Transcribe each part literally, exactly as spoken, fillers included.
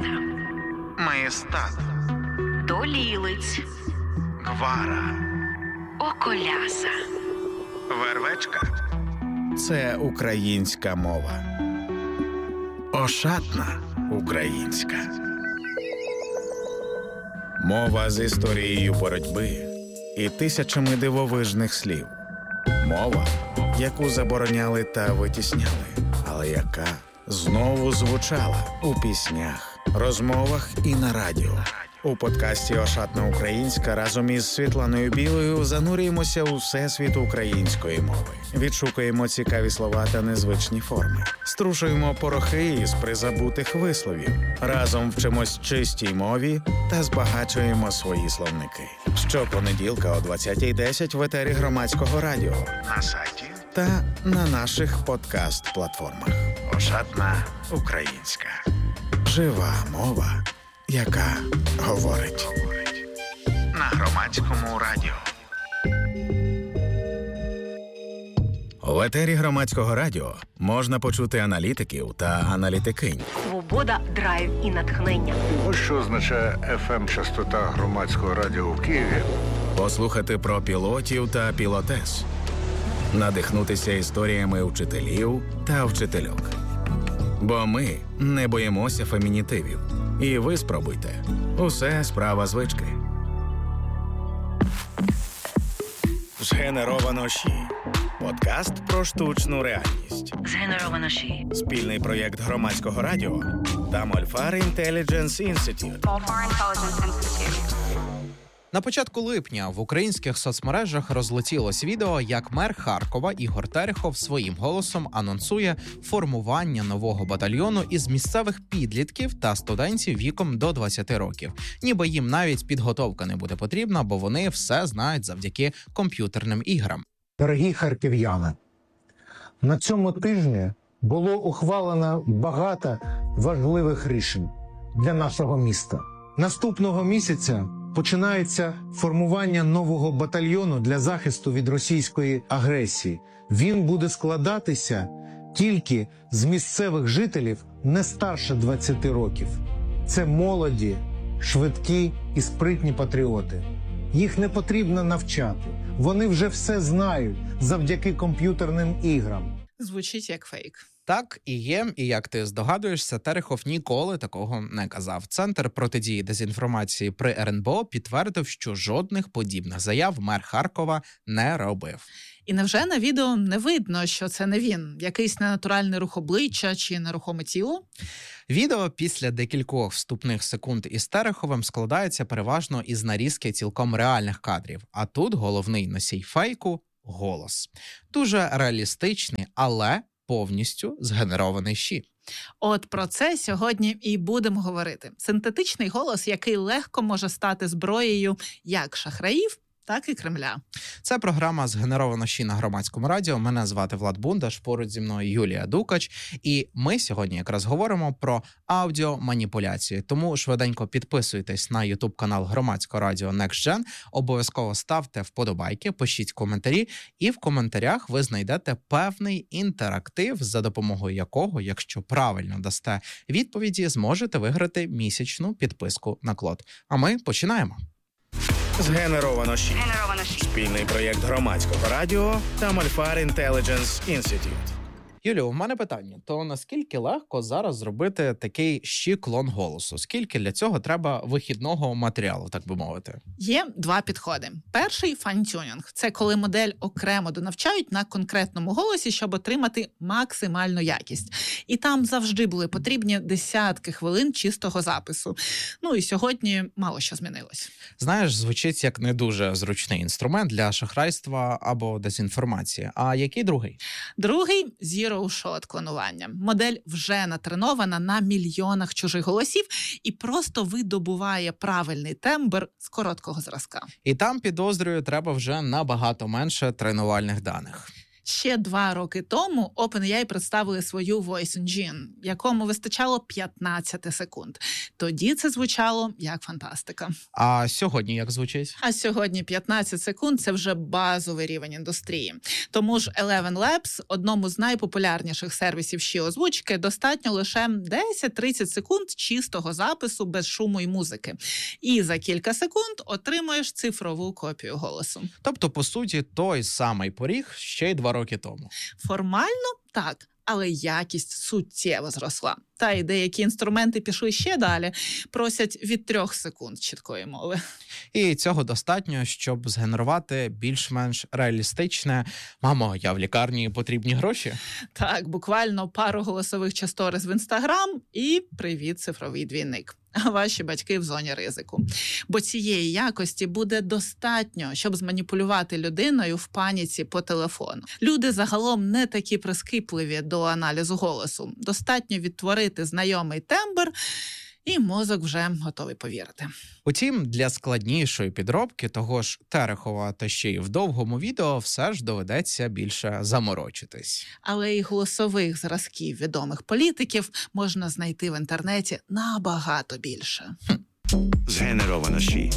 Мета. Маєстат. Долілиць. Гвара. Околяса. Вервечка. Це українська мова. Ошатна українська. Мова з історією боротьби і тисячами дивовижних слів. Мова, яку забороняли та витісняли, але яка знову звучала у піснях, розмовах і на радіо. У подкасті «Ошатна українська» разом із Світланою Білою занурюємося у всесвіт української мови. Відшукуємо цікаві слова та незвичні форми. Струшуємо порохи із призабутих висловів. Разом вчимось чистій мові та збагачуємо свої словники. Щопонеділка о двадцятій десять в етері Громадського радіо, на сайті та на наших подкаст-платформах. «Ошатна українська». Жива мова, яка говорить. На Громадському радіо. В етері Громадського радіо можна почути аналітиків та аналітикинь. Свобода, драйв і натхнення. Ось що означає еф ем-частота Громадського радіо в Києві. Послухати про пілотів та пілотес. Надихнутися історіями вчителів та вчительок. Бо ми не боїмося фемінітивів. І ви спробуйте. Усе справа звички. Згенеровано ШІ. Подкаст про штучну реальність. Згенеровано ШІ. Спільний проєкт Громадського радіо та Мольфар Intelligence Institute. Мольфар Intelligence Institute. На початку липня в українських соцмережах розлетілось відео, як мер Харкова Ігор Терехов своїм голосом анонсує формування нового батальйону із місцевих підлітків та студентів віком до двадцяти років. Ніби їм навіть підготовка не буде потрібна, бо вони все знають завдяки комп'ютерним іграм. Дорогі харків'яни, на цьому тижні було ухвалено багато важливих рішень для нашого міста. Наступного місяця починається формування нового батальйону для захисту від російської агресії. Він буде складатися тільки з місцевих жителів не старше двадцяти років. Це молоді, швидкі і спритні патріоти. Їх не потрібно навчати. Вони вже все знають завдяки комп'ютерним іграм. Звучить як фейк. Так і є, і як ти здогадуєшся, Терехов ніколи такого не казав. Центр протидії дезінформації при ер ен бе о підтвердив, що жодних подібних заяв мер Харкова не робив. І невже на відео не видно, що це не він? Якийсь ненатуральний рух обличчя чи нерухоме тіло? Відео після декількох вступних секунд із Тереховим складається переважно із нарізки цілком реальних кадрів. А тут головний носій фейку – голос. Дуже реалістичний, але повністю згенерований ШІ. От про це сьогодні і будемо говорити. Синтетичний голос, який легко може стати зброєю як шахраїв, так і Кремля. Це програма «Згенеровано ШІ» на Громадському радіо. Мене звати Влад Бундаш, поруч зі мною Юлія Дукач. І ми сьогодні якраз говоримо про аудіоманіпуляції. Тому швиденько підписуйтесь на ютуб-канал Громадського радіо NextGen. Обов'язково ставте вподобайки, пишіть коментарі. І в коментарях ви знайдете певний інтерактив, за допомогою якого, якщо правильно дасте відповіді, зможете виграти місячну підписку на Клод. А ми починаємо. Згенеровано ШІ. Генеровано ШІ. Спільний проєкт Громадського радіо та Мольфар Intelligence Institute. Юлю, у мене питання. То наскільки легко зараз зробити такий ЩІ-клон голосу? Скільки для цього треба вихідного матеріалу, так би мовити? Є два підходи. Перший – файн-тюнінг. Це коли модель окремо донавчають на конкретному голосі, щоб отримати максимальну якість. І там завжди були потрібні десятки хвилин чистого запису. Ну і сьогодні мало що змінилось. Знаєш, звучить як не дуже зручний інструмент для шахрайства або дезінформації. А який другий? Другий – zero-shot клонування. Модель вже натренована на мільйонах чужих голосів і просто видобуває правильний тембр з короткого зразка. І там, підозрюю, треба вже набагато менше тренувальних даних. Ще два роки тому OpenAI представили свою Voice Engine, якому вистачало п'ятнадцять секунд. Тоді це звучало як фантастика. А сьогодні як звучить? А сьогодні п'ятнадцять секунд – це вже базовий рівень індустрії. Тому ж Eleven Labs, одному з найпопулярніших сервісів ще озвучки, достатньо лише десять-тридцять секунд чистого запису без шуму і музики. І за кілька секунд отримуєш цифрову копію голосу. Тобто, по суті, той самий поріг ще й два роки тому. Формально – так. Але якість суттєво зросла. Та й деякі інструменти пішли ще далі, просять від трьох секунд чіткої мови. І цього достатньо, щоб згенерувати більш-менш реалістичне «Мамо, я в лікарні, потрібні гроші?» Так, буквально пару голосових часторіз в Інстаграм і привіт, цифровий двійник. А ваші батьки в зоні ризику. Бо цієї якості буде достатньо, щоб зманіпулювати людиною в паніці по телефону. Люди загалом не такі прискіпливі до аналізу голосу. Достатньо відтворити знайомий тембр, і мозок вже готовий повірити. Утім, для складнішої підробки того ж Терехова та ще й в довгому відео все ж доведеться більше заморочитись. Але і голосових зразків відомих політиків можна знайти в інтернеті набагато більше. Згенеровано ші.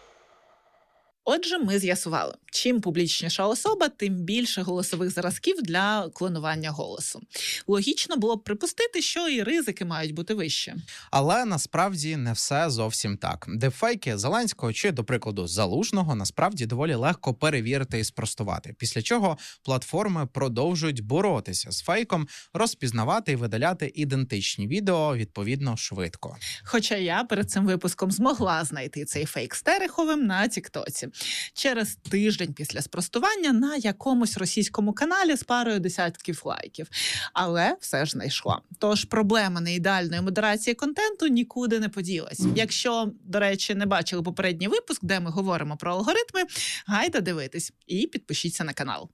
Отже, ми з'ясували, чим публічніша особа, тим більше голосових зразків для клонування голосу. Логічно було б припустити, що і ризики мають бути вищі. Але насправді не все зовсім так. Дефейки Зеленського чи, до прикладу, Залужного насправді доволі легко перевірити і спростувати, після чого платформи продовжують боротися з фейком, розпізнавати і видаляти ідентичні відео відповідно швидко. Хоча я перед цим випуском змогла знайти цей фейк з Тереховим на Тіктоці. Через тиждень після спростування на якомусь російському каналі з парою десятків лайків. Але все ж знайшла. Тож проблема неідеальної модерації контенту нікуди не поділась. Якщо, до речі, не бачили попередній випуск, де ми говоримо про алгоритми, гайда дивитись і підпишіться на канал.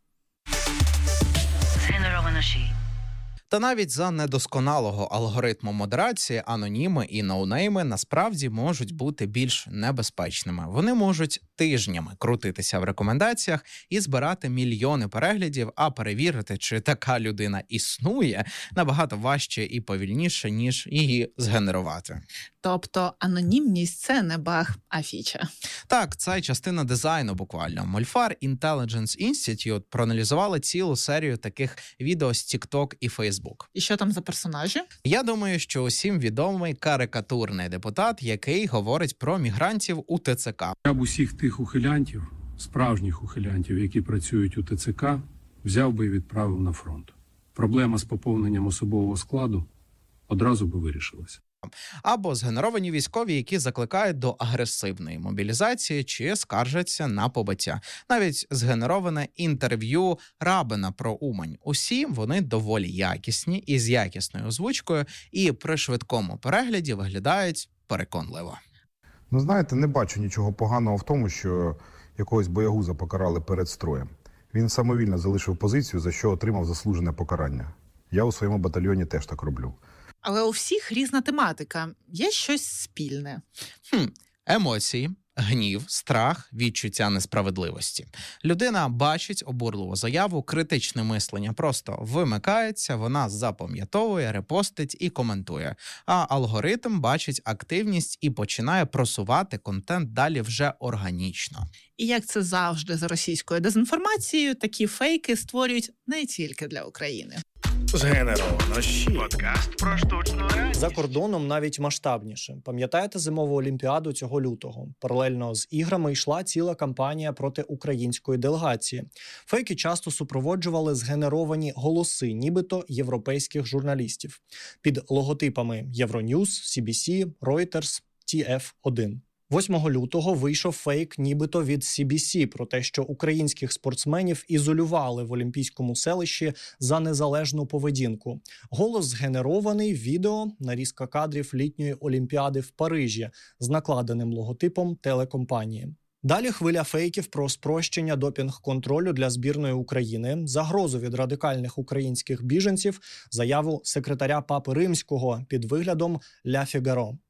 Згенеровано ші. Та навіть за недосконалого алгоритму модерації аноніми і ноунейми насправді можуть бути більш небезпечними. Вони можуть тижнями крутитися в рекомендаціях і збирати мільйони переглядів, а перевірити, чи така людина існує, набагато важче і повільніше, ніж її згенерувати. Тобто анонімність – це не баг, а фіча. Так, це частина дизайну буквально. Мольфар Intelligence Institute проаналізували цілу серію таких відео з TikTok і Facebook. І що там за персонажі? Я думаю, що усім відомий карикатурний депутат, який говорить про мігрантів у ТЦК. Я б усіх тих ухилянтів, справжніх ухилянтів, які працюють у ТЦК, взяв би і відправив на фронт. Проблема з поповненням особового складу одразу би вирішилася. Або згенеровані військові, які закликають до агресивної мобілізації чи скаржаться на побиття. Навіть згенероване інтерв'ю Рабина про Умань. Усі вони доволі якісні і з якісною озвучкою, і при швидкому перегляді виглядають переконливо. Ну, знаєте, не бачу нічого поганого в тому, що якогось боягуза покарали перед строєм. Він самовільно залишив позицію, за що отримав заслужене покарання. Я у своєму батальйоні теж так роблю. Але у всіх різна тематика. Є щось спільне. Хм, емоції, гнів, страх, відчуття несправедливості. Людина бачить обурливу заяву, критичне мислення просто вимикається, вона запам'ятовує, репостить і коментує. А алгоритм бачить активність і починає просувати контент далі вже органічно. І як це завжди за російською дезінформацією, такі фейки створюють не тільки для України. Згенеровано ші. Подкаст про штучну реальність. За кордоном навіть масштабніше. Пам'ятаєте зимову олімпіаду цього лютого? Паралельно з іграми йшла ціла кампанія проти української делегації. Фейки часто супроводжували згенеровані голоси, нібито європейських журналістів. Під логотипами Євроньюз, Сі Бі Сі, Reuters, Ті Еф один. восьмого лютого вийшов фейк нібито від Сі Бі Сі про те, що українських спортсменів ізолювали в Олімпійському селищі за незалежну поведінку. Голос згенерований, відео, нарізка кадрів літньої Олімпіади в Парижі з накладеним логотипом телекомпанії. Далі хвиля фейків про спрощення допінг-контролю для збірної України, загрозу від радикальних українських біженців, заяву секретаря Папи Римського під виглядом «Ля Фігаро».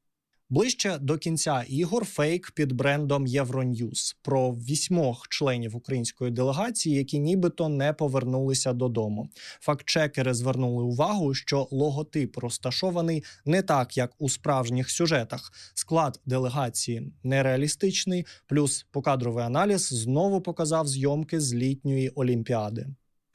Ближче до кінця ігор фейк під брендом Євроньюз про вісьмох членів української делегації, які нібито не повернулися додому. Фактчекери звернули увагу, що логотип розташований не так, як у справжніх сюжетах. Склад делегації нереалістичний, плюс покадровий аналіз знову показав зйомки з літньої Олімпіади.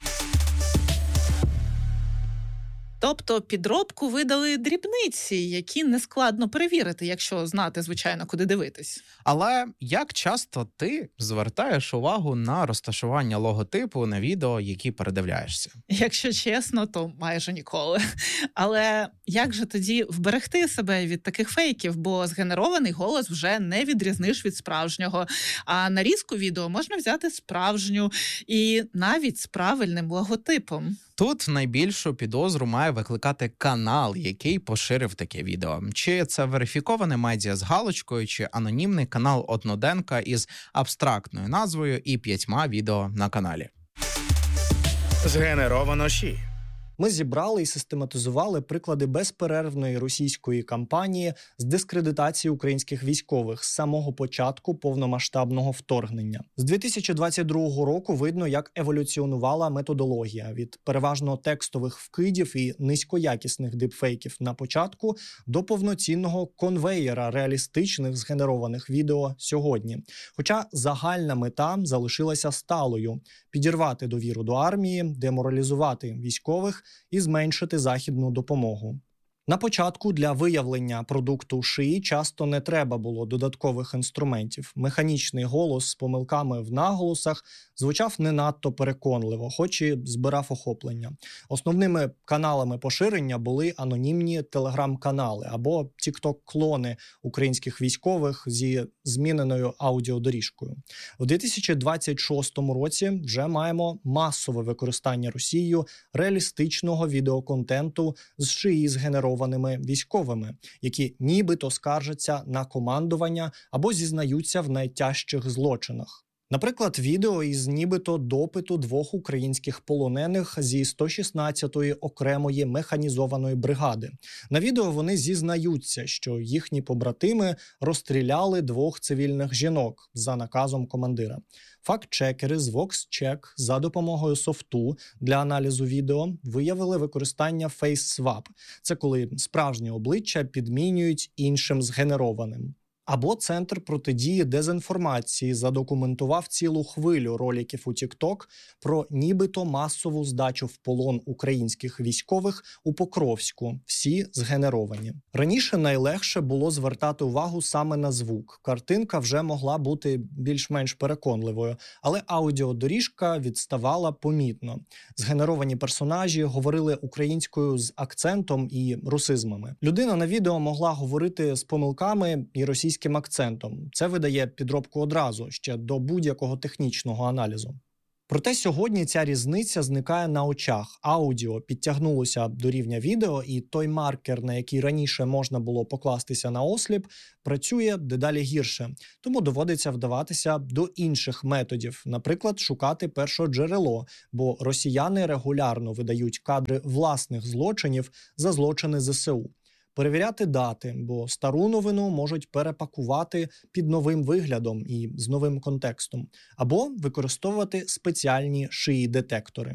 Тобто підробку видали дрібниці, які нескладно перевірити, якщо знати, звичайно, куди дивитись. Але як часто ти звертаєш увагу на розташування логотипу на відео, які передивляєшся? Якщо чесно, то майже ніколи. Але як же тоді вберегти себе від таких фейків? Бо згенерований голос вже не відрізниш від справжнього. А нарізку відео можна взяти справжню і навіть з правильним логотипом. Тут найбільшу підозру має викликати канал, який поширив таке відео. Чи це верифіковане медіа з галочкою, чи анонімний канал одноденка із абстрактною назвою і п'ятьма відео на каналі. Згенеровано ШІ. Ми зібрали і систематизували приклади безперервної російської кампанії з дискредитації українських військових з самого початку повномасштабного вторгнення. З дві тисячі двадцять другого року видно, як еволюціонувала методологія від переважно текстових вкидів і низькоякісних дипфейків на початку до повноцінного конвеєра реалістичних згенерованих відео сьогодні. Хоча загальна мета залишилася сталою – підірвати довіру до армії, деморалізувати військових і зменшити західну допомогу. На початку для виявлення продукту ШІ часто не треба було додаткових інструментів. Механічний голос з помилками в наголосах звучав не надто переконливо, хоч і збирав охоплення. Основними каналами поширення були анонімні телеграм-канали або тік-ток-клони українських військових зі зміненою аудіодоріжкою. У дві тисячі двадцять шостому році вже маємо масове використання Росією реалістичного відеоконтенту з ШІ згенерованими військовими, які нібито скаржаться на командування або зізнаються в найтяжчих злочинах. Наприклад, відео із нібито допиту двох українських полонених зі сто шістнадцятої окремої механізованої бригади. На відео вони зізнаються, що їхні побратими розстріляли двох цивільних жінок за наказом командира. Фактчекери з VoxCheck за допомогою софту для аналізу відео виявили використання FaceSwap. Це коли справжнє обличчя підмінюють іншим згенерованим. Або Центр протидії дезінформації задокументував цілу хвилю роликів у TikTok про нібито масову здачу в полон українських військових у Покровську. Всі згенеровані. Раніше найлегше було звертати увагу саме на звук. Картинка вже могла бути більш-менш переконливою, але аудіодоріжка відставала помітно. Згенеровані персонажі говорили українською з акцентом і русизмами. Людина на відео могла говорити з помилками і російською акцентом. Це видає підробку одразу, ще до будь-якого технічного аналізу. Проте сьогодні ця різниця зникає на очах. Аудіо підтягнулося до рівня відео, і той маркер, на який раніше можна було покластися на осліп, працює дедалі гірше. Тому доводиться вдаватися до інших методів, наприклад, шукати першоджерело, бо росіяни регулярно видають кадри власних злочинів за злочини ЗСУ. Перевіряти дати, бо стару новину можуть перепакувати під новим виглядом і з новим контекстом. Або використовувати спеціальні шиї-детектори.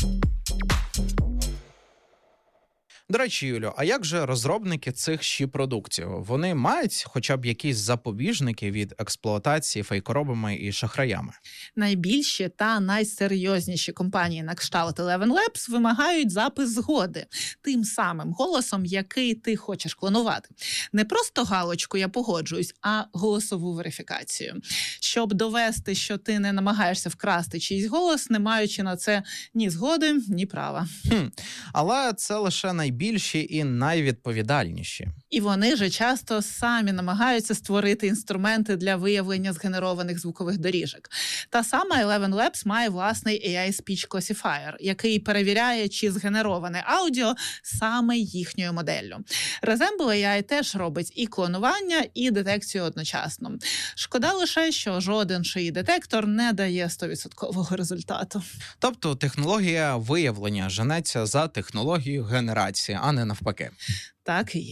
До речі, Юлю, а як же розробники цих ЩІ-продуктів? Вони мають хоча б якісь запобіжники від експлуатації фейкоробами і шахраями? Найбільші та найсерйозніші компанії на кшталт Eleven Labs вимагають запис згоди тим самим голосом, який ти хочеш клонувати. Не просто галочку «я погоджуюсь», а голосову верифікацію. Щоб довести, що ти не намагаєшся вкрасти чийсь голос, не маючи на це ні згоди, ні права. Хм, але це лише найбільші і найвідповідальніші. І вони же часто самі намагаються створити інструменти для виявлення згенерованих звукових доріжок. Та сама Eleven Labs має власний ей ай Speech Classifier, який перевіряє, чи згенероване аудіо саме їхньою моделлю. Resemble ей ай теж робить і клонування, і детекцію одночасно. Шкода лише, що жоден шиї-детектор не дає сто відсотків результату. Тобто технологія виявлення женеться за технологією генерації, а не навпаки. Так і є.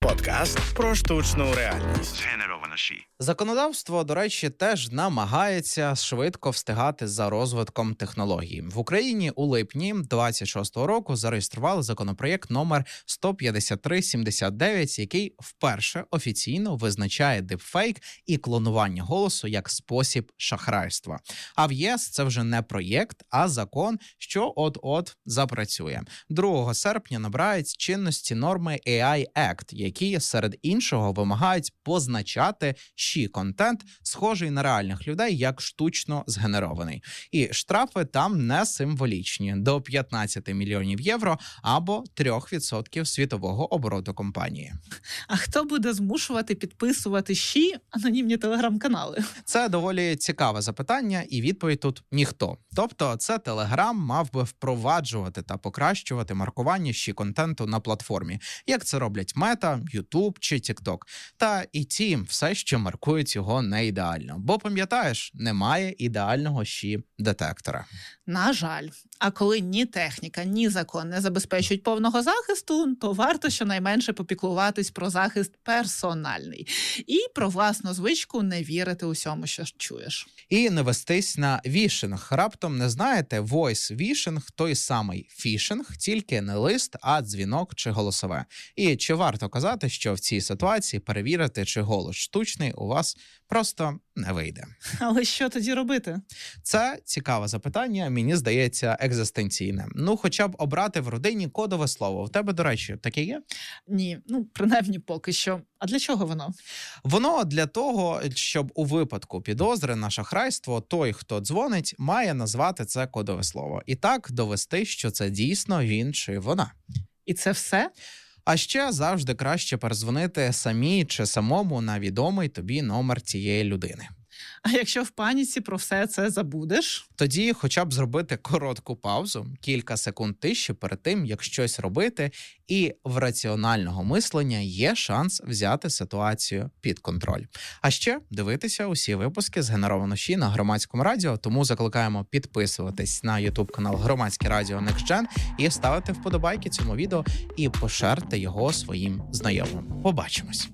Подкаст про штучну реальність. Згенеровано ші. Законодавство, до речі, теж намагається швидко встигати за розвитком технологій. В Україні у липні двадцять шостого року зареєстрували законопроєкт номер сто п'ятдесят три сімдесят дев'ять, який вперше офіційно визначає дипфейк і клонування голосу як спосіб шахрайства. А в ЄС це вже не проєкт, а закон, що от-от запрацює. другого серпня набирають чинності норми ей ай Act, які, серед іншого, вимагають позначати щі-контент, схожий на реальних людей, як штучно згенерований. І штрафи там не символічні – до п'ятнадцять мільйонів євро або три відсотки світового обороту компанії. А хто буде змушувати підписувати щі анонімні телеграм-канали? Це доволі цікаве запитання, і відповідь тут – ніхто. Тобто це Телеграм мав би впроваджувати та покращувати маркування щі-контенту на платформі, як це роблять Мета, Ютуб чи Тікток. Та і ті все ще маркують його не ідеально. Бо, пам'ятаєш, немає ідеального щі-детектора. На жаль. А коли ні техніка, ні закон не забезпечують повного захисту, то варто щонайменше попіклуватись про захист персональний. І про власну звичку не вірити усьому, що чуєш. І не вестись на вішинг. Раптом не знаєте, voice-вішинг – той самий фішинг, тільки не лист, а дзвінок чи голосове. І чи варто казати, що в цій ситуації перевірити, чи голос штучний у вас просто не вийде. Але що тоді робити? Це цікаве запитання, мені здається, екзистенційне. Ну, хоча б обрати в родині кодове слово. У тебе, до речі, таке є? Ні, ну, принаймні поки що. А для чого воно? Воно для того, щоб у випадку підозри на шахрайство той, хто дзвонить, має назвати це кодове слово. І так довести, що це дійсно він чи вона. І це все? А ще завжди краще перезвонити самі чи самому на відомий тобі номер цієї людини. А якщо в паніці про все це забудеш? Тоді хоча б зробити коротку паузу, кілька секунд тиші перед тим, як щось робити, і в раціонального мислення є шанс взяти ситуацію під контроль. А ще дивитися усі випуски «Згенеровано ші» на Громадському радіо, тому закликаємо підписуватись на ютуб-канал Громадське радіо NextGen і ставити вподобайки цьому відео і поширте його своїм знайомим. Побачимось!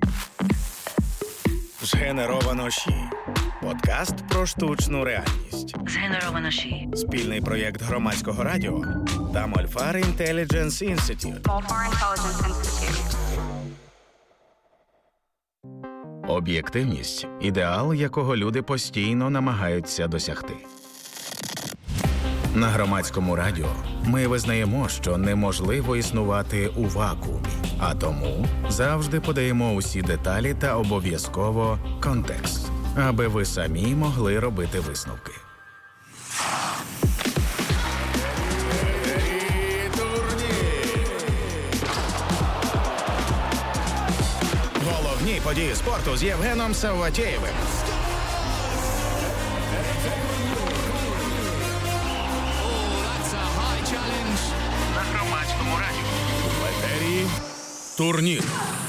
Згенеровано ші. Подкаст про штучну реальність. Згенеровано ші. Спільний проєкт Громадського радіо та Мольфар Intelligence Institute. Malfar Intelligence Institute. Об'єктивність – ідеал, якого люди постійно намагаються досягти. На Громадському радіо ми визнаємо, що неможливо існувати у вакуумі, а тому завжди подаємо усі деталі та обов'язково контекст, аби ви самі могли робити висновки. Головні події спорту з Євгеном Савватєєвим. На Громадському радіо. В етері турнір.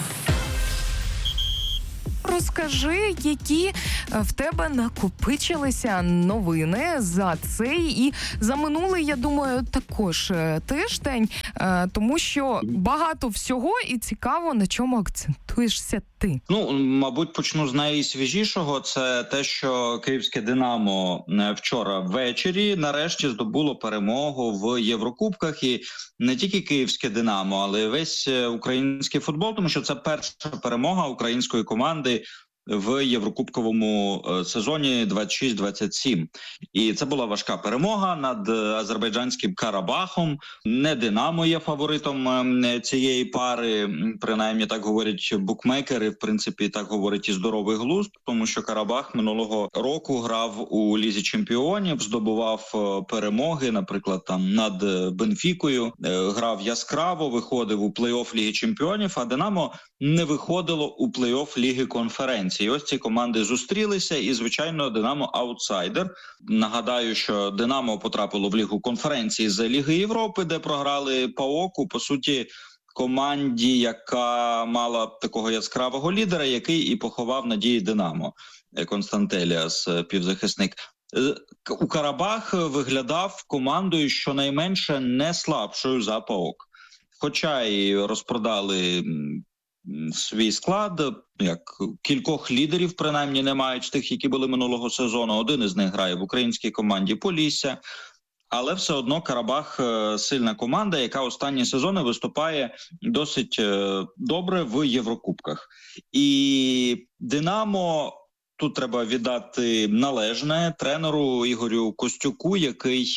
Розкажи, які в тебе накопичилися новини за цей і за минулий, я думаю, також тиждень, тому що багато всього і цікаво, на чому акцентуєшся ти. Ну, мабуть, почну з найсвіжішого. Це те, що київське «Динамо» вчора ввечері нарешті здобуло перемогу в Єврокубках. І не тільки київське «Динамо», але й весь український футбол, тому що це перша перемога української команди в Єврокубковому сезоні двадцять шість двадцять сім. І це була важка перемога над азербайджанським Карабахом. Не «Динамо» є фаворитом цієї пари, принаймні так говорять букмекери, в принципі так говорить і здоровий глузд, тому що Карабах минулого року грав у Лізі чемпіонів, здобував перемоги, наприклад, там над Бенфікою, грав яскраво, виходив у плей-офф Ліги чемпіонів, а «Динамо» не виходило у плей-офф Ліги конференції. Ось ці команди зустрілися і, звичайно, «Динамо» аутсайдер. Нагадаю, що «Динамо» потрапило в Лігу конференції з Ліги Європи, де програли ПАОКу, по суті, команді, яка мала такого яскравого лідера, який і поховав надії «Динамо». Константеліас, півзахисник. У Карабах виглядав командою щонайменше не слабшою за ПАОК. Хоча і розпродали свій склад, як кількох лідерів, принаймні, не мають з тих, які були минулого сезону. Один із них грає в українській команді Полісся. Але все одно Карабах – сильна команда, яка останні сезони виступає досить добре в Єврокубках. І «Динамо», тут треба віддати належне тренеру Ігорю Костюку, який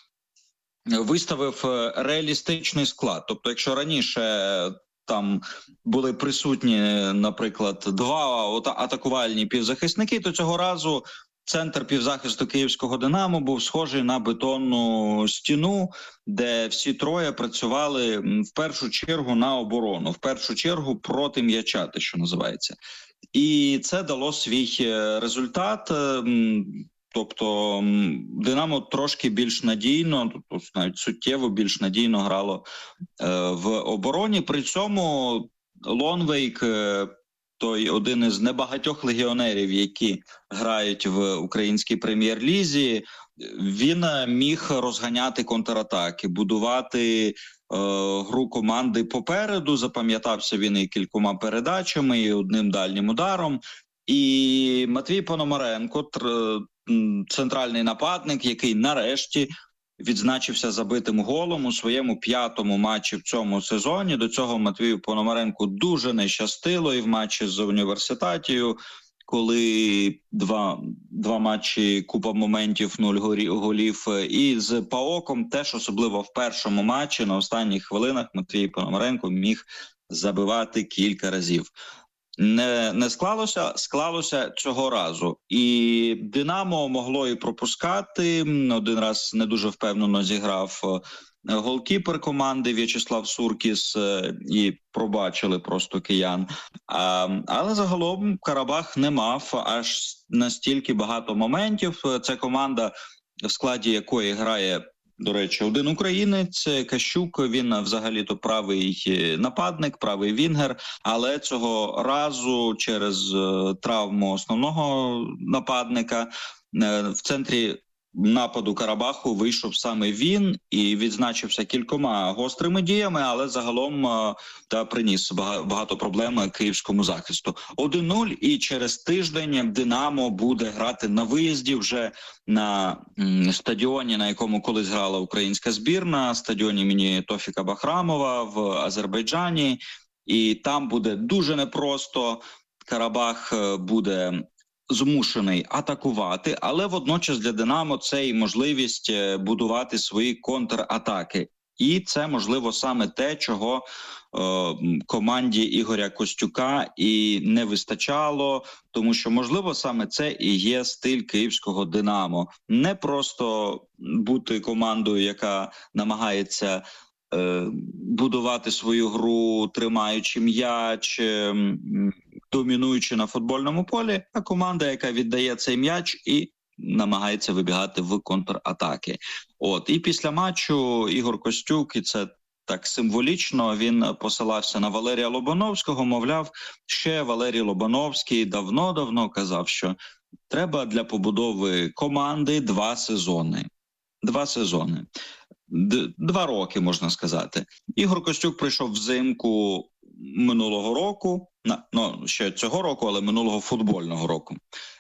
виставив реалістичний склад. Тобто, якщо раніше там були присутні, наприклад, два атакувальні півзахисники, то цього разу центр півзахисту київського «Динамо» був схожий на бетонну стіну, де всі троє працювали в першу чергу на оборону, в першу чергу проти м'яча, те, що називається. І це дало свій результат. Тобто «Динамо» трошки більш надійно, тобто навіть суттєво більш надійно грало в обороні. При цьому Лонвейк, той один із небагатьох легіонерів, які грають в українській прем'єр-лізі, він міг розганяти контратаки, будувати е, гру команди попереду. Запам'ятався він і кількома передачами, і одним дальнім ударом. І Матвій Пономаренко, центральний нападник, який нарешті відзначився забитим голом у своєму п'ятому матчі в цьому сезоні. До цього Матвію Пономаренку дуже не щастило і в матчі з Університатією, коли два, два матчі, купа моментів, нуль голів. І з ПАОКом теж, особливо в першому матчі, на останніх хвилинах Матвій Пономаренко міг забивати кілька разів. Не, не склалося, склалося цього разу. І «Динамо» могло і пропускати. Один раз не дуже впевнено зіграв голкіпер команди В'ячеслав Суркіс, і пробачили просто киян. А, але загалом Карабах не мав аж настільки багато моментів. Це команда, в складі якої грає, до речі, один українець, Кащук, він взагалі-то правий нападник, правий вінгер, але цього разу через травму основного нападника в центрі нападу Карабаху вийшов саме він і відзначився кількома гострими діями, але загалом та приніс багато проблем київському захисту. один нуль, і через тиждень «Динамо» буде грати на виїзді вже на стадіоні, на якому колись грала українська збірна, стадіоні імені Тофіка Бахрамова в Азербайджані. І там буде дуже непросто. Карабах буде змушений атакувати, але водночас для «Динамо» це і можливість будувати свої контратаки. І це, можливо, саме те, чого е, команді Ігоря Костюка і не вистачало, тому що, можливо, саме це і є стиль київського «Динамо». Не просто бути командою, яка намагається е, будувати свою гру, тримаючи м'яч, е, домінуючи на футбольному полі, а команда, яка віддає цей м'яч і намагається вибігати в контратаки. От, і після матчу Ігор Костюк, і це так символічно, він посилався на Валерія Лобановського, мовляв, ще Валерій Лобановський давно-давно казав, що треба для побудови команди два сезони. Два сезони. Д- два роки, можна сказати. Ігор Костюк прийшов взимку минулого року, ну, ще цього року, але минулого футбольного року.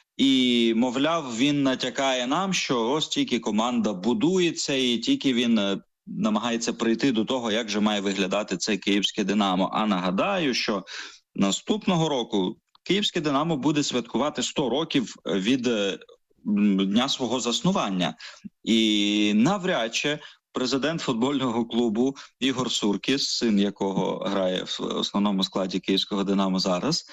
І, мовляв, він натякає нам, що ось тільки команда будується, і тільки він намагається прийти до того, як же має виглядати це київське «Динамо». А нагадаю, що наступного року київське «Динамо» буде святкувати сто років від дня свого заснування. І навряд чи президент футбольного клубу Ігор Суркіс, син якого грає в основному складі київського «Динамо» зараз,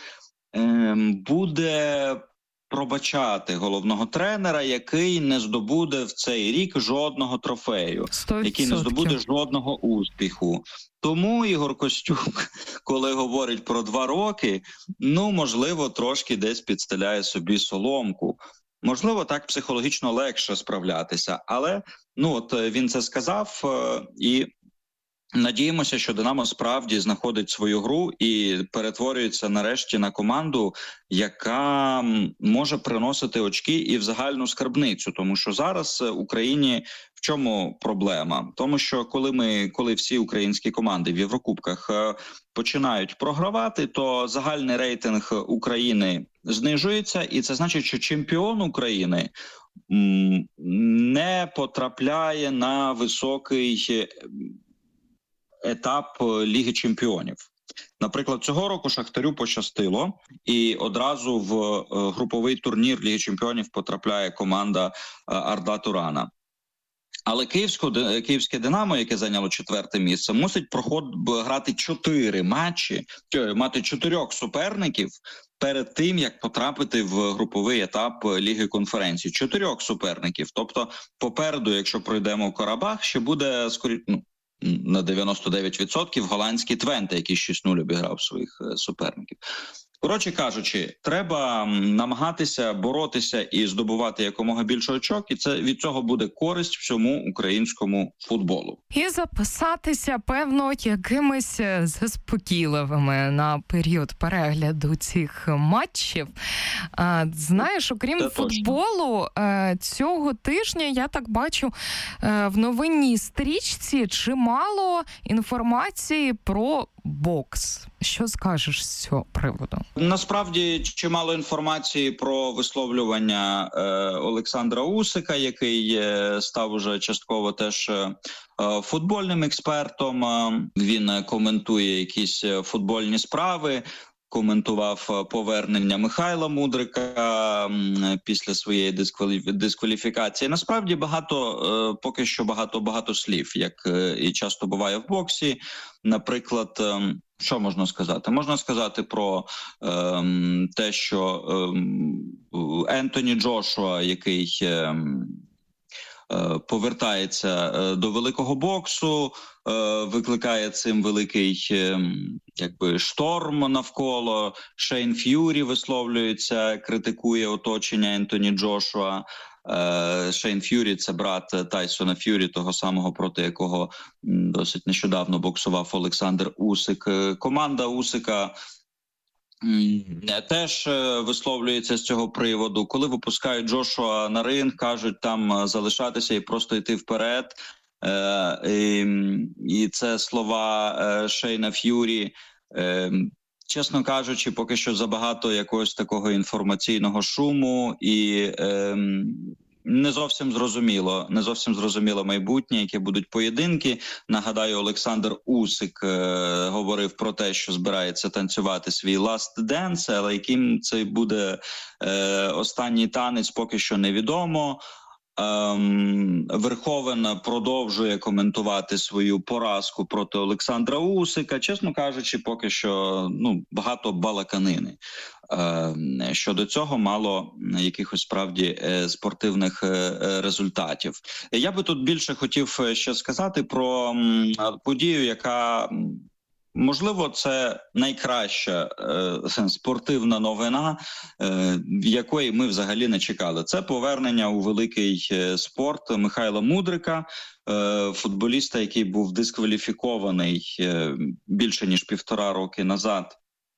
буде пробачати головного тренера, який не здобуде в цей рік жодного трофею, сто відсотків. Який не здобуде жодного успіху. Тому Ігор Костюк, коли говорить про два роки, ну, можливо, трошки десь підстеляє собі соломку. Можливо, так психологічно легше справлятися, але ну от він це сказав, і Надіємося, що «Динамо» справді знаходить свою гру і перетворюється нарешті на команду, яка може приносити очки і в загальну скарбницю. Тому що зараз в Україні в чому проблема? Тому що коли ми, коли всі українські команди в Єврокубках починають програвати, то загальний рейтинг України знижується, і це значить, що чемпіон України не потрапляє на високий етап Ліги чемпіонів. Наприклад, цього року Шахтарю пощастило, і одразу в груповий турнір Ліги чемпіонів потрапляє команда Арда Турана. Але Київське, Київське «Динамо», яке зайняло четверте місце, мусить проход, грати чотири матчі, мати чотирьох суперників перед тим, як потрапити в груповий етап Ліги конференцій. Чотирьох суперників. Тобто попереду, якщо пройдемо Карабах, ще буде скорі... ну, на дев'яносто дев'ять відсотків голландський Твенте, який шість нуль обіграв своїх суперників. Коротше кажучи, треба намагатися боротися і здобувати якомога більше очок, і це від цього буде користь всьому українському футболу. І записатися, певно, якимись заспокійливими на період перегляду цих матчів. Знаєш, окрім це футболу, точно. Цього тижня, я так бачу, в новинній стрічці чимало інформації про бокс. Що скажеш з цього приводу? Насправді, чимало інформації про висловлювання е, Олександра Усика, який е, став уже частково теж е, футбольним експертом. Він коментує якісь футбольні справи, коментував повернення Михайла Мудрика після своєї дискваліфікації. Насправді багато, поки що багато-багато слів, як і часто буває в боксі. Наприклад, що можна сказати? Можна сказати про е, те, що е, Ентоні Джошуа, який е, повертається до великого боксу, викликає цим великий якби шторм навколо. Шейн Ф'юрі висловлюється, критикує оточення Ентоні Джошуа. Шейн Ф'юрі – це брат Тайсона Ф'юрі, того самого, проти якого досить нещодавно боксував Олександр Усик. Команда Усика теж висловлюється з цього приводу. Коли випускають Джошуа на ринг, кажуть там залишатися і просто йти вперед. І, і це слова Шейна Ф'юрі. Чесно кажучи, поки що забагато якогось такого інформаційного шуму і не зовсім зрозуміло, не зовсім зрозуміло майбутнє, які будуть поєдинки. Нагадаю, Олександр Усик е, говорив про те, що збирається танцювати свій Last Dance, але яким це буде е, останній танець, поки що невідомо. Ем, Верховен продовжує коментувати свою поразку проти Олександра Усика. Чесно кажучи, поки що ну, багато балаканини. Ем, щодо цього мало якихось справді спортивних результатів. Я би тут більше хотів ще сказати про подію, яка... Можливо, це найкраща е, спортивна новина, е, якої ми взагалі не чекали. Це повернення у великий спорт Михайла Мудрика, е, футболіста, який був дискваліфікований е, більше ніж півтора роки назад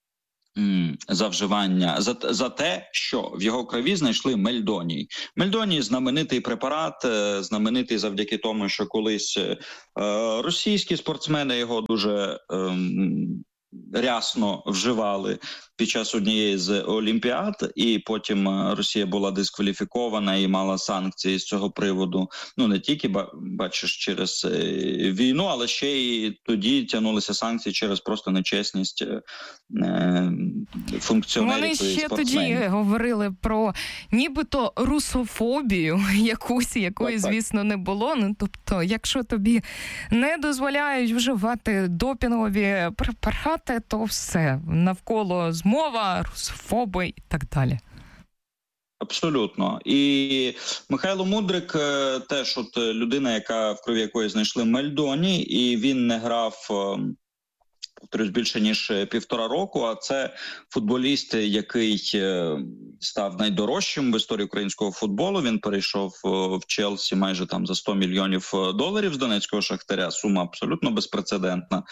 за вживання, за, за те, що в його крові знайшли мельдоній. Мельдоній – знаменитий препарат, знаменитий завдяки тому, що колись е, російські спортсмени його дуже е, рясно вживали під час однієї з олімпіад, і потім Росія була дискваліфікована і мала санкції з цього приводу. Ну, не тільки, бачиш, через війну, але ще й тоді тягнулися санкції через просто нечесність е, функціонерів і спортсменів. Вони ще тоді говорили про нібито русофобію, якусь, якої, так, звісно, не було. Ну, тобто, якщо тобі не дозволяють вживати допінгові препарати, то все, навколо змова, русофоби і так далі. Абсолютно. І Михайло Мудрик теж от людина, яка в крові якої знайшли мельдоній, і він не грав, повторюсь, більше ніж півтора року, а це футболіст, який став найдорожчим в історії українського футболу. Він перейшов в Челсі майже там за сто мільйонів доларів з донецького Шахтаря. Сума абсолютно безпрецедентна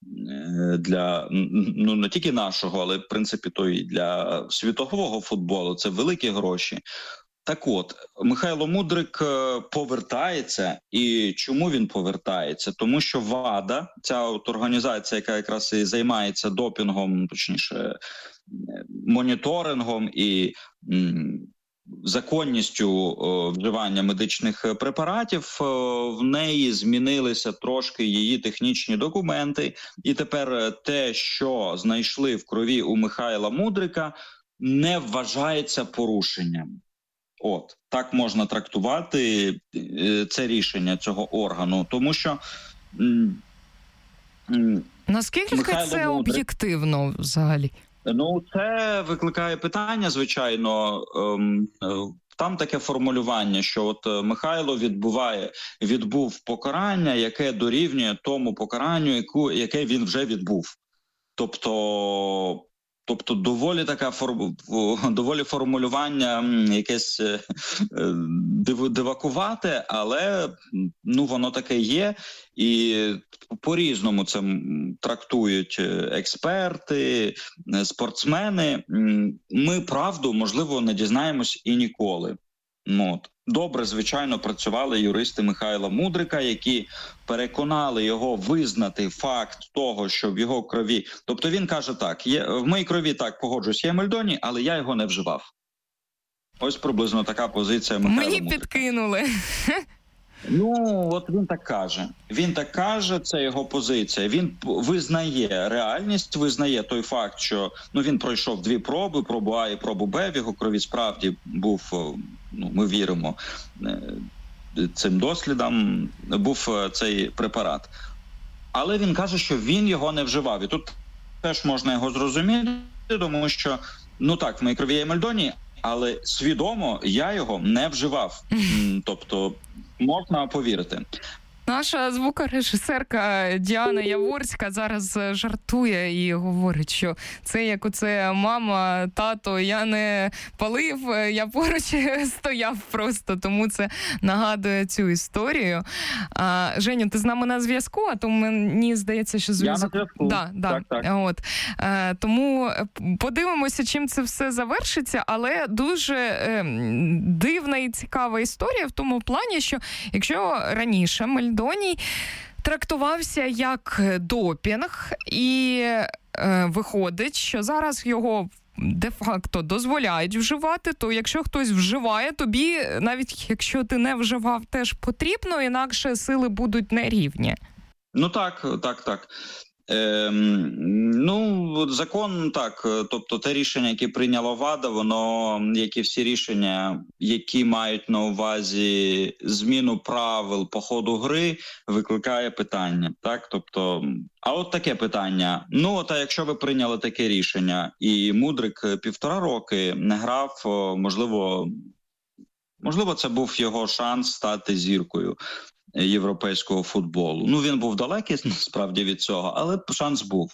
для, ну, не тільки нашого, але в принципі то і для світового футболу. Це великі гроші. Так от, Михайло Мудрик повертається. І чому він повертається? Тому що ВАДА, ця от організація, яка якраз і займається допінгом, точніше, моніторингом і м, законністю о, вживання медичних препаратів, о, в неї змінилися трошки її технічні документи. І тепер те, що знайшли в крові у Михайла Мудрика, не вважається порушенням. От, так можна трактувати це рішення цього органу, тому що... М, м, Наскільки Михайло це Мудрик, об'єктивно взагалі? Ну, це викликає питання, звичайно. Ем, там таке формулювання, що от Михайло відбуває, відбув покарання, яке дорівнює тому покаранню, яку, яке він вже відбув. Тобто... Тобто доволі така форм... доволі формулювання якесь див... дивакувате, але ну воно таке є, і по-різному це трактують експерти, спортсмени. Ми правду, можливо, не дізнаємось і ніколи. От. Добре, звичайно, працювали юристи Михайла Мудрика, які переконали його визнати факт того, що в його крові... Тобто він каже так, є, в моїй крові так, погоджуюсь, є мельдоній, але я його не вживав. Ось приблизно така позиція Михайла Мені Мудрика. підкинули. Ну, от він так каже. Він так каже, це його позиція. Він визнає реальність, визнає той факт, що ну він пройшов дві проби, пробу А і пробу Б, в його крові справді був, ну, ми віримо цим дослідам, був цей препарат. Але він каже, що він його не вживав. І тут теж можна його зрозуміти, тому що, ну так, в моїй крові є мельдоній, але свідомо я його не вживав. Тобто можна повірити. Наша звукорежисерка Діана Яворська зараз жартує і говорить, що це як оце мама, тато, я не палив, я поруч стояв просто, тому це нагадує цю історію. А, Женю, ти з нами на зв'язку, а то мені здається, що зв'язок... Я на зв'язку. Да, да. Так, так. От. А, тому подивимося, чим це все завершиться, але дуже е, дивна і цікава історія в тому плані, що якщо раніше мельдоній трактувався як допінг, і е, виходить, що зараз його де-факто дозволяють вживати, то якщо хтось вживає, тобі, навіть якщо ти не вживав, теж потрібно, інакше сили будуть нерівні. Ну так, так, так. Ем, ну, закон, так, тобто те рішення, яке прийняло ВАДА, воно, як і всі рішення, які мають на увазі зміну правил по ходу гри, викликає питання, так, тобто, а от таке питання, ну, от, а якщо ви прийняли таке рішення, і Мудрик півтора роки не грав, можливо, можливо, це був його шанс стати зіркою європейського футболу. Ну, він був далекий, насправді, від цього, але шанс був.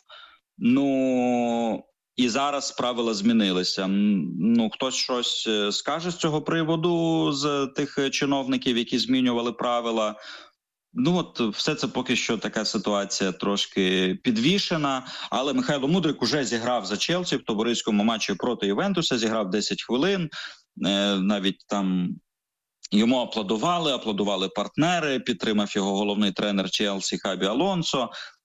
Ну, і зараз правила змінилися. Ну, хтось щось скаже з цього приводу, з тих чиновників, які змінювали правила. Ну, от все це поки що така ситуація трошки підвішена, але Михайло Мудрик уже зіграв за Челсі в товариському матчі проти Ювентуса, зіграв десять хвилин, навіть там йому аплодували, аплодували партнери, підтримав його головний тренер Челсі Хабі Алонсо.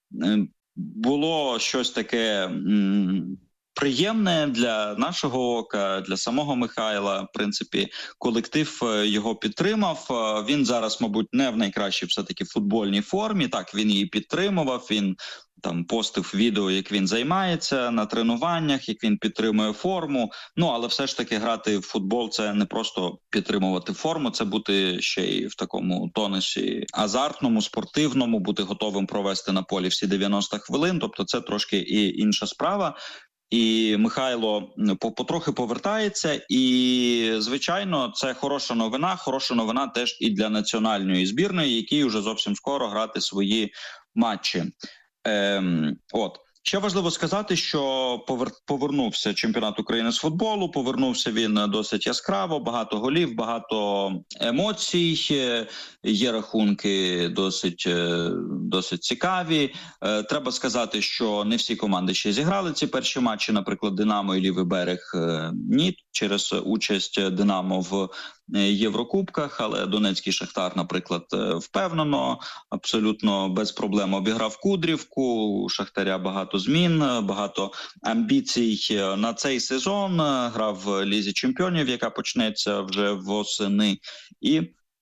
Було щось таке м, приємне для нашого ока, для самого Михайла. В принципі, колектив його підтримав. Він зараз, мабуть, не в найкращій все-таки футбольній формі. Так, він її підтримував, він там постив відео, як він займається на тренуваннях, як він підтримує форму. Ну, але все ж таки грати в футбол – це не просто підтримувати форму, це бути ще й в такому тонусі азартному, спортивному, бути готовим провести на полі всі дев'яносто хвилин. Тобто це трошки і інша справа. І Михайло потрохи повертається, і, звичайно, це хороша новина. Хороша новина теж і для національної збірної, якій уже зовсім скоро грати свої матчі. Ем, от. Ще важливо сказати, що повернувся чемпіонат України з футболу, повернувся він досить яскраво, багато голів, багато емоцій, є рахунки досить, досить цікаві. Треба сказати, що не всі команди ще зіграли ці перші матчі, наприклад, Динамо і Лівий берег ні, через участь Динамо в Єврокубках, але Донецький Шахтар, наприклад, впевнено, абсолютно без проблем обіграв Кудрівку, у Шахтаря багато змін, багато амбіцій на цей сезон, грав в Лізі Чемпіонів, яка почнеться вже восени, і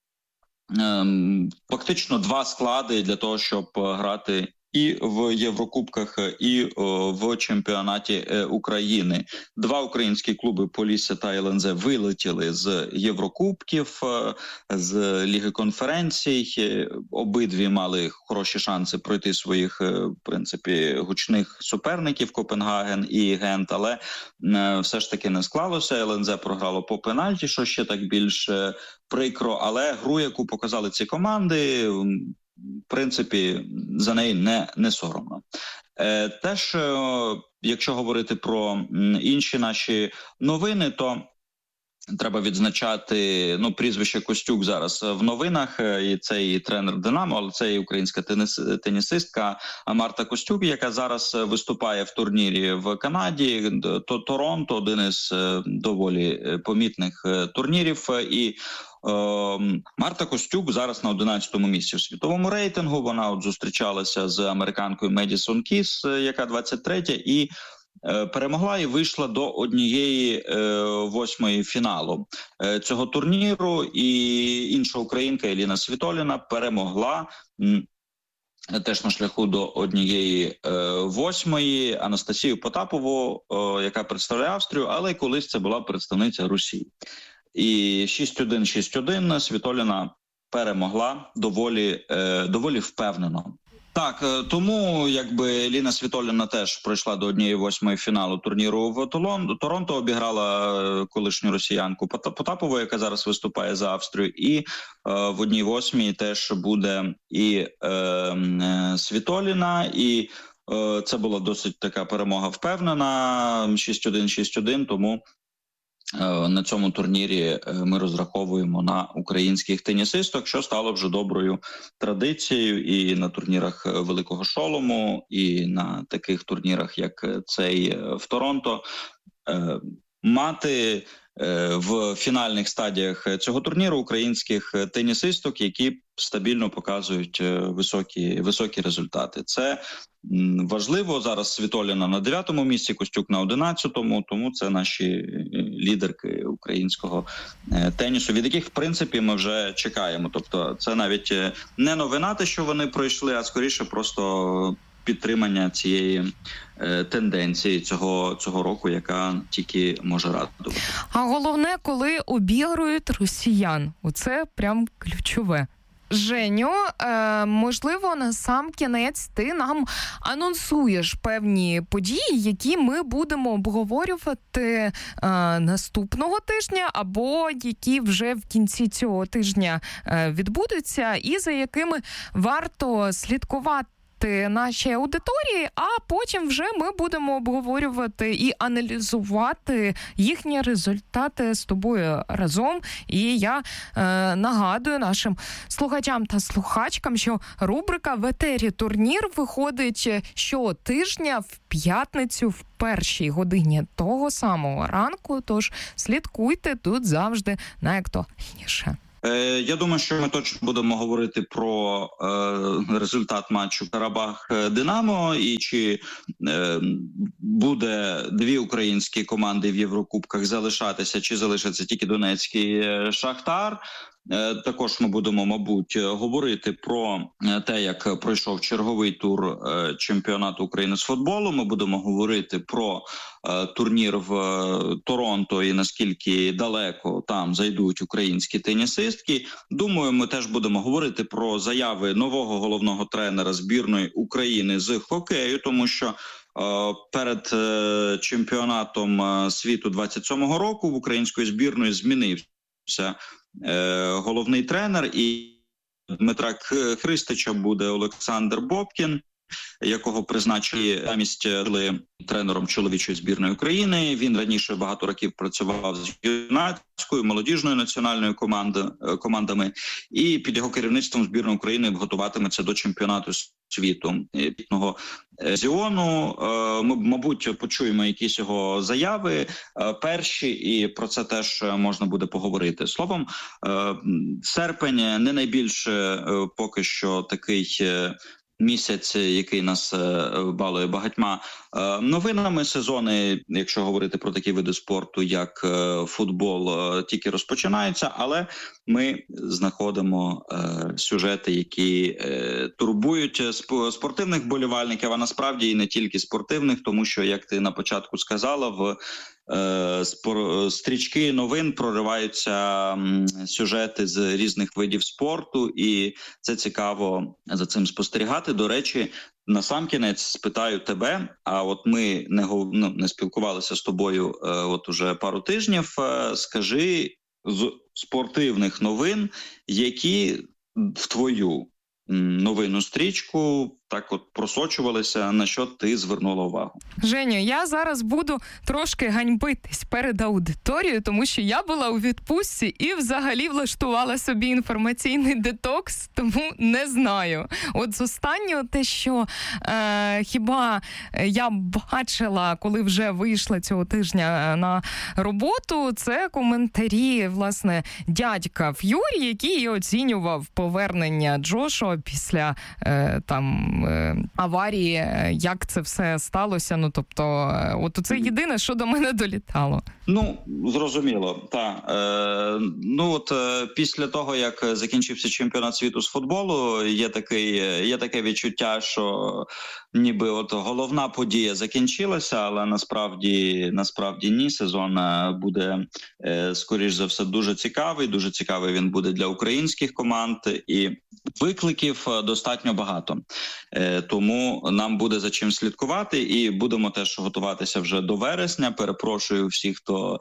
ем, фактично два склади для того, щоб грати і в Єврокубках, і о, в чемпіонаті е, України. Два українські клуби Полісся та ел ен зет вилетіли з Єврокубків, е, з Ліги конференцій. Обидві мали хороші шанси пройти своїх, е, в принципі, гучних суперників Копенгаген і Гент, але е, все ж таки не склалося. ел ен зет програло по пенальті, що ще так більш е, прикро, але гру, яку показали ці команди, в принципі, за неї не, не соромно. Е, теж, е, якщо говорити про інші наші новини, то треба відзначати, ну, прізвище Костюк зараз в новинах, і це і тренер Динамо, але це і українська теніс, тенісистка Марта Костюк, яка зараз виступає в турнірі в Канаді, то Торонто, один із доволі помітних турнірів, і Марта Костюк зараз на одинадцятому місці в світовому рейтингу. Вона от зустрічалася з американкою Медісон Кіс, яка двадцять третя, і е, перемогла і вийшла до однієї е, восьмої фіналу е, цього турніру. І інша українка Еліна Світоліна перемогла м, теж на шляху до однієї е, восьмої Анастасію Потапову, е, яка представляє Австрію, але колись це була представниця Росії. І шість один, шість один Світоліна перемогла доволі, е, доволі впевнено. Так, е, тому якби Ліна Світоліна теж пройшла до однієї восьмої фіналу турніру в Толон, Торонто, обіграла колишню росіянку Потапову, яка зараз виступає за Австрію, і е, в одній восьмій теж буде і е, е, Світоліна, і е, це була досить така перемога впевнена, шість один, шість один, тому на цьому турнірі ми розраховуємо на українських тенісисток, що стало вже доброю традицією і на турнірах Великого Шолому, і на таких турнірах, як цей в Торонто. Мати в фінальних стадіях цього турніру українських тенісисток, які стабільно показують високі, високі результати. Це важливо. Зараз Світоліна на дев'ятому місці, Костюк на одинадцятому, тому це наші лідерки українського тенісу, від яких, в принципі, ми вже чекаємо. Тобто це навіть не новина, те, що вони пройшли, а скоріше просто підтримання цієї е, тенденції цього, цього року, яка тільки може радувати. А головне, коли обігрують росіян. Оце прям ключове. Женю, е, можливо, на сам кінець ти нам анонсуєш певні події, які ми будемо обговорювати е, наступного тижня, або які вже в кінці цього тижня е, відбудуться, і за якими варто слідкувати нашій аудиторії, а потім вже ми будемо обговорювати і аналізувати їхні результати з тобою разом. І я е, нагадую нашим слухачам та слухачкам, що рубрика «В етері турнір» виходить щотижня в п'ятницю в першій годині того самого ранку, тож слідкуйте тут завжди найактуальніше. Я думаю, що ми точно будемо говорити про е, результат матчу Карабах-Динамо і чи е, буде дві українські команди в Єврокубках залишатися, чи залишиться тільки Донецький Шахтар. Е, також ми будемо, мабуть, говорити про те, як пройшов черговий тур е, чемпіонату України з футболу. Ми будемо говорити про е, турнір в е, Торонто і наскільки далеко там зайдуть українські тенісистки. Думаю, ми теж будемо говорити про заяви нового головного тренера збірної України з хокею, тому що е, перед е, чемпіонатом світу двадцять сьомого року в української збірної змінився е, головний тренер, і Дмитра Христича буде Олександр Бобкін. якого призначили замість тренером чоловічої збірної України. Він раніше багато років працював з юнацькою, молодіжною національною команди, командами, і під його керівництвом збірна України готуватиметься до чемпіонату світу пітного зіону. Ми, мабуть, почуємо якісь його заяви перші, і про це теж можна буде поговорити. Словом, серпень не найбільше поки що такий місяць, який нас балує багатьма новинами. Сезони, якщо говорити про такі види спорту, як футбол, тільки розпочинаються, але ми знаходимо сюжети, які турбують спортивних вболівальників, а насправді і не тільки спортивних, тому що, як ти на початку сказала, в стрічки новин прориваються сюжети з різних видів спорту, і це цікаво за цим спостерігати. До речі, насамкінець спитаю тебе, а от ми не, ну, не спілкувалися з тобою от уже пару тижнів, скажи з спортивних новин, які в твою новинну стрічку так от просочувалися, на що ти звернула увагу? Женю, я зараз буду трошки ганьбитись перед аудиторією, тому що я була у відпустці і взагалі влаштувала собі інформаційний детокс, тому не знаю. От з останнього те, що е, хіба я бачила, коли вже вийшла цього тижня на роботу, це коментарі, власне, дядька Ф'юрі, який оцінював повернення Джошуа після е, там аварії, як це все сталося. Ну, тобто, от це єдине, що до мене долітало. Ну, зрозуміло, так. Е, ну, от е, після того, як закінчився чемпіонат світу з футболу, є такий, є таке відчуття, що ніби от головна подія закінчилася, але насправді, насправді ні. Сезон буде, е, скоріш за все, дуже цікавий. Дуже цікавий він буде для українських команд, і викликів достатньо багато. Е, тому нам буде за чим слідкувати, і будемо теж готуватися вже до вересня. Перепрошую всіх, хто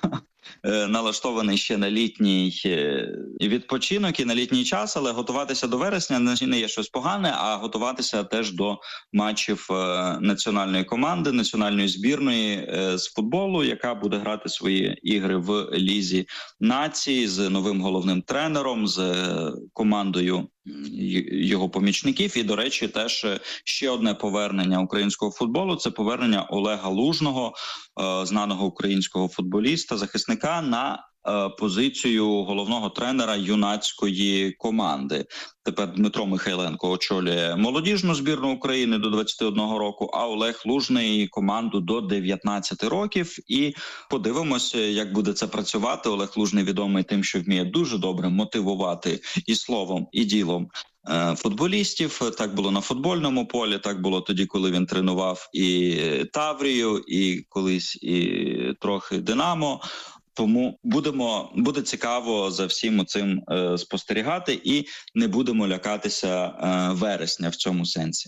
налаштований ще на літній відпочинок і на літній час, але готуватися до вересня не є щось погане, а готуватися теж до матчів національної команди, національної збірної з футболу, яка буде грати свої ігри в Лізі націй з новим головним тренером, з командою його помічників. І, до речі, теж ще одне повернення українського футболу – це повернення Олега Лужного, знаного українського футболіста, захисника, на позицію головного тренера юнацької команди. Тепер Дмитро Михайленко очолює молодіжну збірну України до двадцяти одного року, а Олег Лужний команду до дев'ятнадцяти років. І подивимося, як буде це працювати. Олег Лужний відомий тим, що вміє дуже добре мотивувати і словом, і ділом футболістів. Так було на футбольному полі, так було тоді, коли він тренував і Таврію, і колись і трохи Динамо. Тому будемо, буде цікаво за всім цим е, спостерігати, і не будемо лякатися е, вересня в цьому сенсі.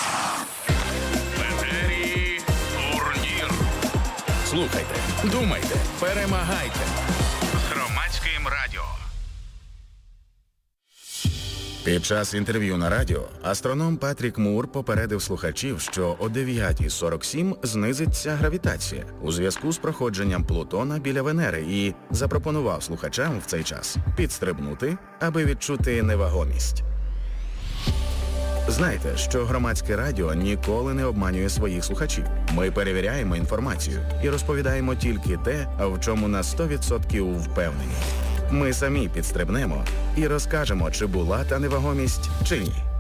Етері турнір. Слухайте, думайте, перемагайте. З Громадським радіо. Під час інтерв'ю на радіо астроном Патрік Мур попередив слухачів, що о дев'ята сорок сім знизиться гравітація у зв'язку з проходженням Плутона біля Венери і запропонував слухачам в цей час підстрибнути, аби відчути невагомість. Знайте, що Громадське радіо ніколи не обманює своїх слухачів. Ми перевіряємо інформацію і розповідаємо тільки те, в чому на сто відсотків впевнені. Ми самі підстрибнемо і розкажемо, чи була та невагомість, чи ні.